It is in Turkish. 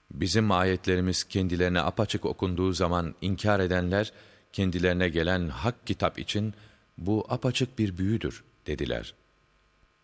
Bizim ayetlerimiz kendilerine apaçık okunduğu zaman inkar edenler, kendilerine gelen hak kitap için bu apaçık bir büyüdür dediler.